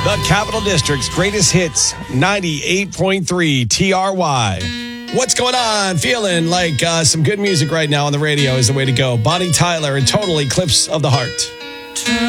The Capital District's greatest hits, 98.3 TRY. What's going on? Feeling like some good music right now on the radio is the way to go. Bonnie Tyler and Total Eclipse of the Heart.